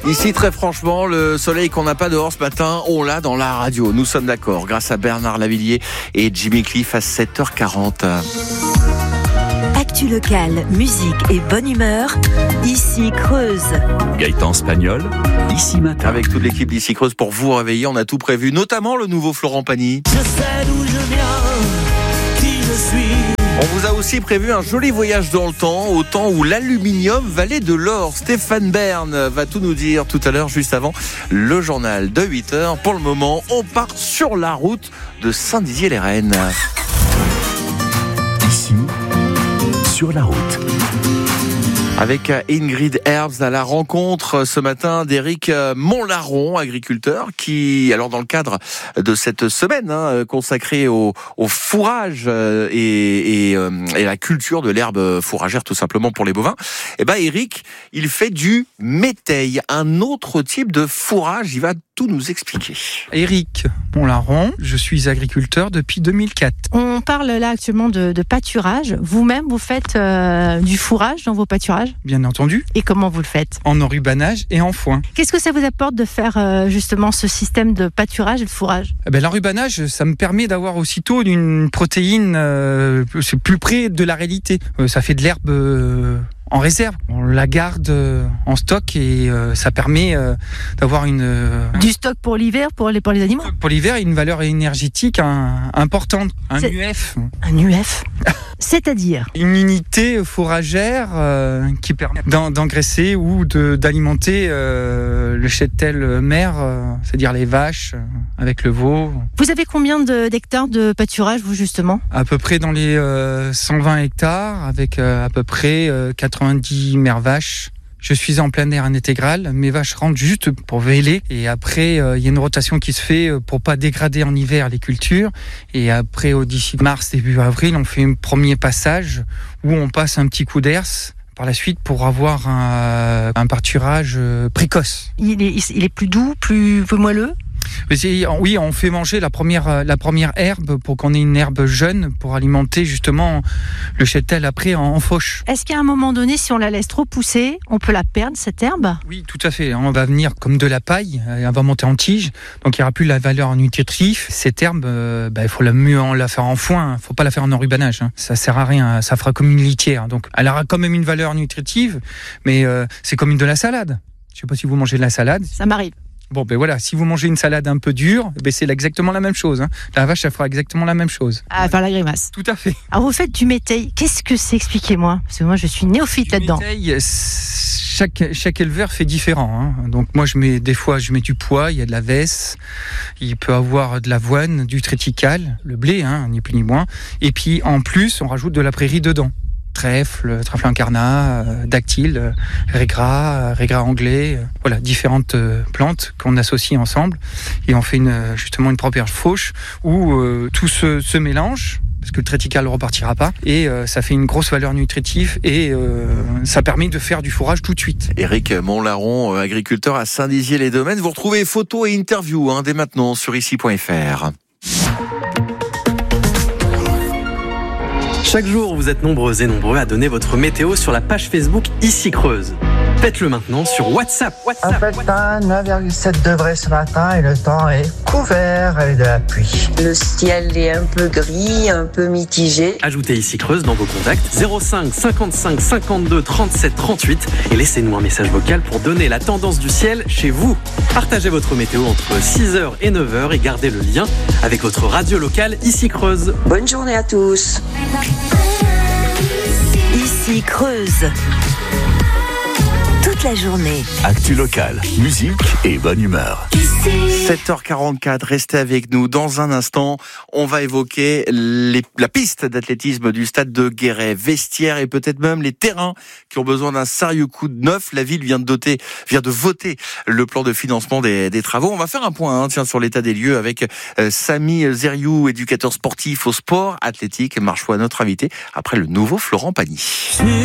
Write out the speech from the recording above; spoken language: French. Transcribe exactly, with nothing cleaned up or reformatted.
Ici, très franchement, le soleil qu'on n'a pas dehors ce matin, on l'a dans la radio. Nous sommes d'accord, grâce à Bernard Lavilliers et Jimmy Cliff à sept heures quarante. Actu locale, musique et bonne humeur, ici Creuse. Gaëtan Spagnol, ici matin. Avec toute l'équipe d'Ici Creuse pour vous réveiller, on a tout prévu, notamment le nouveau Florent Pagny. Je sais d'où je viens, qui je suis. On vous a aussi prévu un joli voyage dans le temps, au temps où l'aluminium valait de l'or. Stéphane Bern va tout nous dire tout à l'heure, juste avant le journal de huit heures. Pour le moment, on part sur la route de Saint-Dizier-les-Rennes. Ici, sur la route. Avec Ingrid Herbs à la rencontre ce matin d'Éric Montlaron, agriculteur, qui, alors dans le cadre de cette semaine hein, consacrée au, au fourrage et, et, et la culture de l'herbe fourragère tout simplement pour les bovins, eh ben Éric, il fait du métail, un autre type de fourrage. Il va tout nous expliquer. Éric Montlaron, je suis agriculteur depuis deux mille quatre. On parle là actuellement de, de pâturage. Vous-même, vous faites euh, du fourrage dans vos pâturages ? Bien entendu. Et comment vous le faites ? En enrubanage et en foin. Qu'est-ce que ça vous apporte de faire euh, justement ce système de pâturage et de fourrage ? Eh ben, l'enrubanage, ça me permet d'avoir aussitôt une protéine euh, c'est plus près de la réalité. Euh, ça fait de l'herbe euh, en réserve. On la garde euh, en stock et euh, ça permet euh, d'avoir une... Euh, du stock pour l'hiver, pour les, pour les animaux ? Pour l'hiver, une valeur énergétique un, importante. Un C'est... U F. Un U F C'est-à-dire ? Une unité fourragère euh, qui permet d'en, d'engraisser ou de, d'alimenter euh, le cheptel mère, euh, c'est-à-dire les vaches, euh, avec le veau. Vous avez combien de, d'hectares de pâturage, vous, justement ? À peu près dans les euh, cent vingt hectares, avec euh, à peu près euh, quatre-vingt-dix mères vaches. Je suis en plein air en intégral, mes vaches rentrent juste pour véler et après il euh, y a une rotation qui se fait pour pas dégrader en hiver les cultures et après au d'ici mars début avril on fait un premier passage où on passe un petit coup d'herse par la suite pour avoir un, un pâturage précoce. Il est, il est plus doux, plus, plus moelleux ? Oui, on fait manger la première, la première herbe pour qu'on ait une herbe jeune pour alimenter justement le cheptel après en, en fauche. Est-ce qu'à un moment donné, si on la laisse trop pousser, on peut la perdre, cette herbe ? Oui, tout à fait. On va venir comme de la paille, elle va monter en tige, donc il n'y aura plus la valeur nutritive. Cette herbe, euh, bah, il faut la mieux la faire en foin, il ne faut pas la faire en enrubanage. Hein. Ça ne sert à rien, ça fera comme une litière. Donc elle aura quand même une valeur nutritive, mais euh, c'est comme une de la salade. Je ne sais pas si vous mangez de la salade. Ça m'arrive. Bon, ben voilà, si vous mangez une salade un peu dure, ben c'est exactement la même chose. Hein. La vache, elle fera exactement la même chose. À faire la grimace. Tout à fait. Alors, vous faites du métail. Qu'est-ce que c'est ? Expliquez-moi. Parce que moi, je suis néophyte du là-dedans. Métail, chaque, chaque éleveur fait différent. Hein. Donc, moi, je mets, des fois, je mets du pois, il y a de la vesse, il peut avoir de l'avoine, du triticale, le blé, hein, ni plus ni moins. Et puis, en plus, on rajoute de la prairie dedans. Trèfle, trèfle incarnat, euh, dactyle, euh, régras, euh, régras anglais, euh, voilà, différentes euh, plantes qu'on associe ensemble et on fait une, justement une propre fauche où euh, tout se, se mélange parce que le triticale ne repartira pas et euh, ça fait une grosse valeur nutritive et euh, ça permet de faire du fourrage tout de suite. Éric Montlaron, agriculteur à Saint-Dizier-les-Domaines. Vous retrouvez photos et interviews hein, dès maintenant sur ici point f r. Chaque jour, vous êtes nombreux et nombreux à donner votre météo sur la page Facebook Ici Creuse. Faites-le maintenant sur WhatsApp. WhatsApp. Un peu de temps, neuf virgule sept degrés ce matin et le temps est couvert avec de la pluie. Le ciel est un peu gris, un peu mitigé. Ajoutez Ici Creuse dans vos contacts zéro cinq cinquante-cinq cinquante-deux trente-sept trente-huit et laissez-nous un message vocal pour donner la tendance du ciel chez vous. Partagez votre météo entre six heures et neuf heures et gardez le lien avec votre radio locale Ici Creuse. Bonne journée à tous. Ici Creuse. Toute la journée. Actu locale, musique et bonne humeur. sept heures quarante-quatre, restez avec nous. Dans un instant, on va évoquer les, la piste d'athlétisme du stade de Guéret, vestiaires et peut-être même les terrains qui ont besoin d'un sérieux coup de neuf. La ville vient de doter, vient de voter le plan de financement des, des travaux. On va faire un point hein, tiens, sur l'état des lieux avec euh, Samy Zeriou, éducateur sportif au sport athlétique. Marchois, notre invité, après le nouveau Florent Pagny.